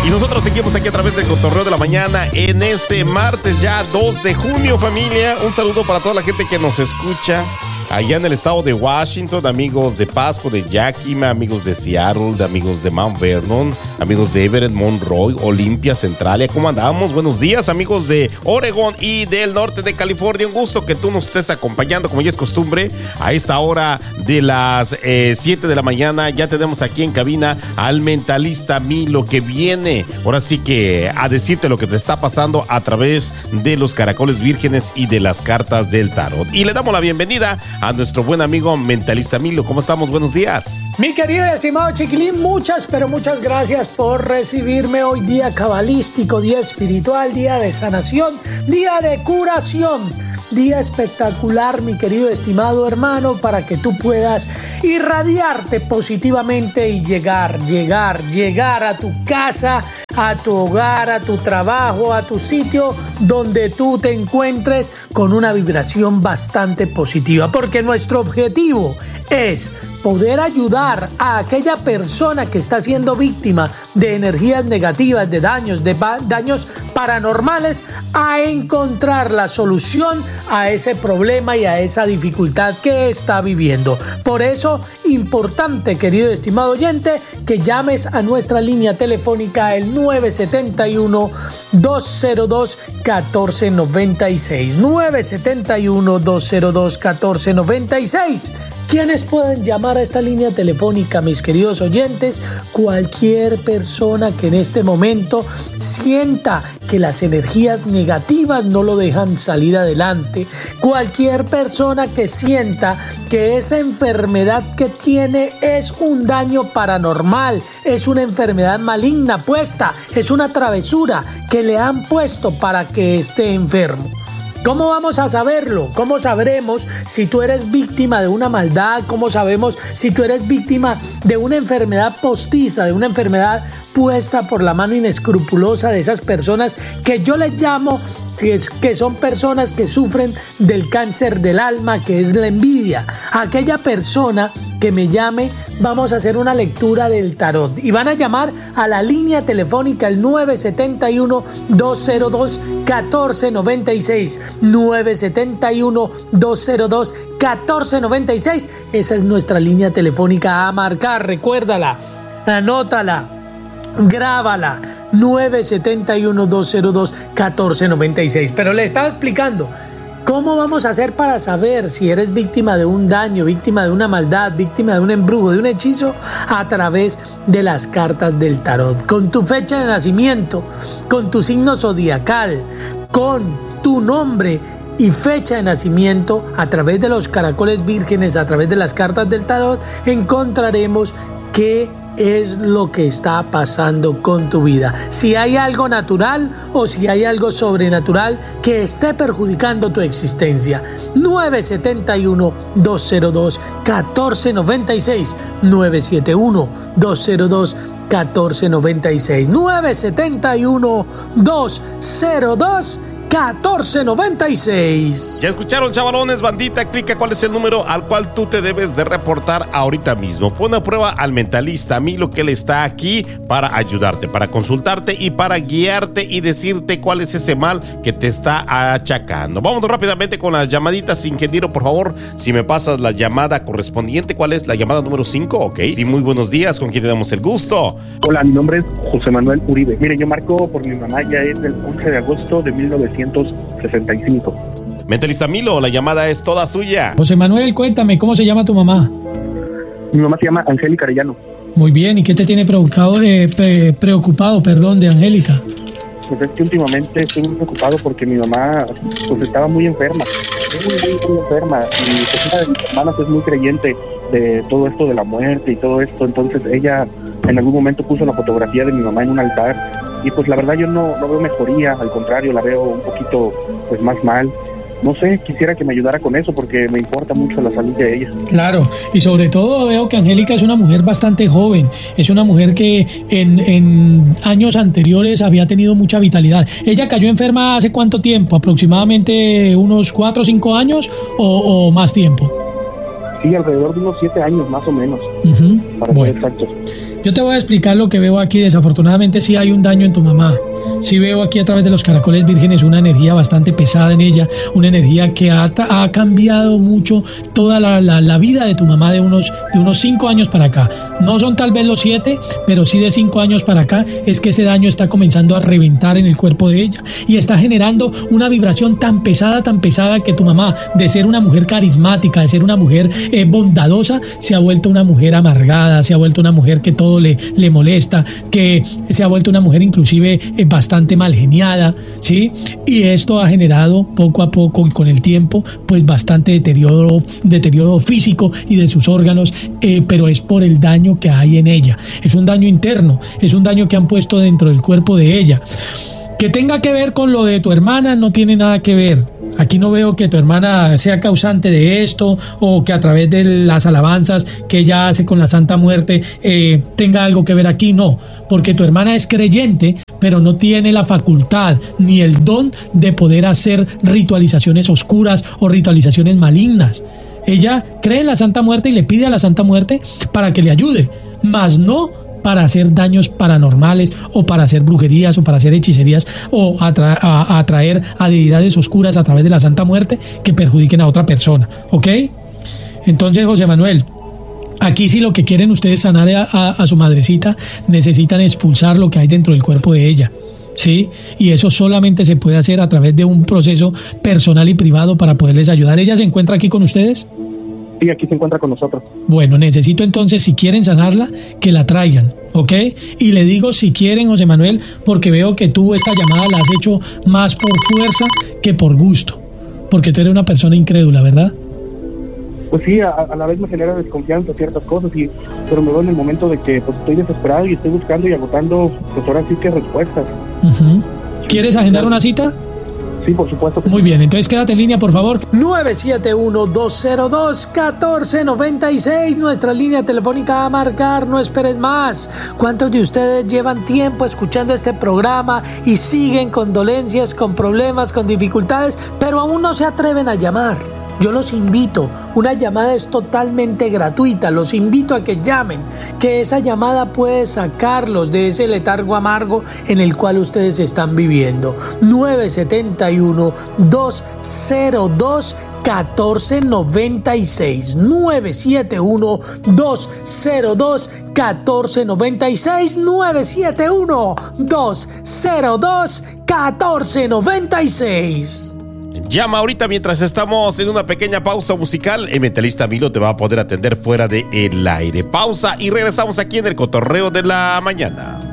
Y nosotros seguimos aquí a través del Cotorreo de la Mañana en este martes ya 2 de junio, familia. Un saludo para toda la gente que nos escucha allá en el estado de Washington, amigos de Pasco, de Yakima, amigos de Seattle, de amigos de Mount Vernon, amigos de Everett, Monroe, Olympia, Centralia. ¿Cómo andamos? Buenos días, amigos de Oregon y del norte de California. Un gusto que tú nos estés acompañando, como ya es costumbre, a esta hora de las 7 de la mañana. Ya tenemos aquí en cabina al mentalista Milo, que viene ahora sí que a decirte lo que te está pasando a través de los caracoles vírgenes y de las cartas del tarot. Y le damos la bienvenida a nuestro buen amigo mentalista Milo. ¿Cómo estamos? Buenos días. Mi querido estimado Chiquilín, muchas, pero muchas gracias por recibirme hoy, día cabalístico, día espiritual, día de sanación, día de curación. Día espectacular, mi querido estimado hermano, para que tú puedas irradiarte positivamente y llegar a tu casa, a tu hogar, a tu trabajo, a tu sitio donde tú te encuentres con una vibración bastante positiva, porque nuestro objetivo es poder ayudar a aquella persona que está siendo víctima de energías negativas, de daños paranormales, a encontrar la solución a ese problema y a esa dificultad que está viviendo. Por eso, importante, querido estimado oyente, que llames a nuestra línea telefónica el 971-202-1496. 971-202-1496. ¿Quiénes pueden llamar a esta línea telefónica, mis queridos oyentes? Cualquier persona que en este momento sienta que las energías negativas no lo dejan salir adelante. Cualquier persona que sienta que esa enfermedad que tiene es un daño paranormal, es una enfermedad maligna puesta, es una travesura que le han puesto para que esté enfermo. ¿Cómo vamos a saberlo? ¿Cómo sabremos si tú eres víctima de una maldad? ¿Cómo sabemos si tú eres víctima de una enfermedad postiza, de una enfermedad puesta por la mano inescrupulosa de esas personas que yo les llamo, que son personas que sufren del cáncer del alma, que es la envidia? Aquella persona que me llame, vamos a hacer una lectura del tarot y van a llamar a la línea telefónica el 971-202-1496. 971-202-1496. Esa es nuestra línea telefónica a marcar. Recuérdala, anótala, grábala. 971-202-1496. Pero le estaba explicando ¿cómo vamos a hacer para saber si eres víctima de un daño, víctima de una maldad, víctima de un embrujo, de un hechizo? A través de las cartas del tarot. Con tu fecha de nacimiento, con tu signo zodiacal, con tu nombre y fecha de nacimiento, a través de los caracoles vírgenes, a través de las cartas del tarot, encontraremos qué es lo que está pasando con tu vida. Si hay algo natural o si hay algo sobrenatural que esté perjudicando tu existencia. 971-202-1496. 971-202-1496. 971-202-1496. Ya escucharon, chavalones, bandita. Clica cuál es el número al cual tú te debes de reportar ahorita mismo. Pon a prueba al mentalista Milo, que él está aquí para ayudarte, para consultarte y para guiarte y decirte cuál es ese mal que te está achacando. Vamos rápidamente con las llamaditas. Ingeniero, por favor, si me pasas la llamada correspondiente. ¿Cuál es la llamada número 5? Ok. Sí, muy buenos días. ¿Con quién te damos el gusto? Hola, mi nombre es José Manuel Uribe. Mire, yo marco por mi mamá, ya es del 11 de agosto de 1965. Mentalista Milo, la llamada es toda suya. José Manuel, cuéntame, ¿cómo se llama tu mamá? Mi mamá se llama Angélica Arellano. Muy bien, ¿y qué te tiene preocupado, de Angélica? Pues es que últimamente estoy muy preocupado porque mi mamá pues estaba muy enferma, muy enferma, y pues una de mis hermanas es muy creyente de todo esto de la muerte y todo esto. Entonces ella en algún momento puso la fotografía de mi mamá en un altar y pues la verdad yo no veo mejoría, al contrario, la veo un poquito pues más mal. No sé, quisiera que me ayudara con eso porque me importa mucho la salud de ella. Claro, y sobre todo veo que Angélica es una mujer bastante joven, es una mujer que en años anteriores había tenido mucha vitalidad. ¿Ella cayó enferma hace cuánto tiempo? ¿Aproximadamente unos 4 o 5 años o más tiempo? Sí, alrededor de unos 7 años más o menos, para ser exactos. Yo te voy a explicar lo que veo aquí. Desafortunadamente sí hay un daño en tu mamá. Sí veo aquí a través de los caracoles vírgenes una energía bastante pesada en ella, una energía que ha cambiado mucho toda la vida de tu mamá de unos 5 años para acá. No son tal vez los 7, pero sí de 5 años para acá es que ese daño está comenzando a reventar en el cuerpo de ella y está generando una vibración tan pesada que tu mamá, de ser una mujer carismática, de ser una mujer bondadosa, se ha vuelto una mujer amargada, se ha vuelto una mujer que todo le molesta, que se ha vuelto una mujer inclusive bastante mal geniada, ¿sí? Y esto ha generado poco a poco y con el tiempo pues bastante deterioro físico y de sus órganos, pero es por el daño que hay en ella. Es un daño interno, es un daño que han puesto dentro del cuerpo de ella. Que tenga que ver con lo de tu hermana no tiene nada que ver. Aquí no veo que tu hermana sea causante de esto o que a través de las alabanzas que ella hace con la Santa Muerte tenga algo que ver aquí, no, porque tu hermana es creyente, pero no tiene la facultad ni el don de poder hacer ritualizaciones oscuras o ritualizaciones malignas. Ella cree en la Santa Muerte y le pide a la Santa Muerte para que le ayude, mas no para hacer daños paranormales o para hacer brujerías o para hacer hechicerías o atraer a deidades oscuras a través de la Santa Muerte que perjudiquen a otra persona, ¿ok? Entonces, José Manuel, aquí si lo que quieren ustedes sanar a su madrecita, necesitan expulsar lo que hay dentro del cuerpo de ella, ¿sí? Y eso solamente se puede hacer a través de un proceso personal y privado para poderles ayudar. ¿Ella se encuentra aquí con ustedes? Sí, aquí se encuentra con nosotros. Bueno, necesito entonces, si quieren sanarla, que la traigan, ¿ok? Y le digo si quieren, José Manuel, porque veo que tú esta llamada la has hecho más por fuerza que por gusto, porque tú eres una persona incrédula, ¿verdad? Pues sí, a la vez me genera desconfianza ciertas cosas, pero me veo en el momento de que pues estoy desesperado y estoy buscando y agotando, pues ahora sí que respuestas. Uh-huh. ¿Quieres agendar una cita? Sí, por supuesto. Muy bien, entonces quédate en línea, por favor. 971-202-1496, nuestra línea telefónica a marcar, no esperes más. ¿Cuántos de ustedes llevan tiempo escuchando este programa y siguen con dolencias, con problemas, con dificultades, pero aún no se atreven a llamar? Yo los invito, una llamada es totalmente gratuita, los invito a que llamen, que esa llamada puede sacarlos de ese letargo amargo en el cual ustedes están viviendo. 971-202-1496, 971-202-1496, 971-202-1496. Llama ahorita mientras estamos en una pequeña pausa musical. El mentalista Milo te va a poder atender fuera del aire. Pausa y regresamos aquí en el Cotorreo de la Mañana.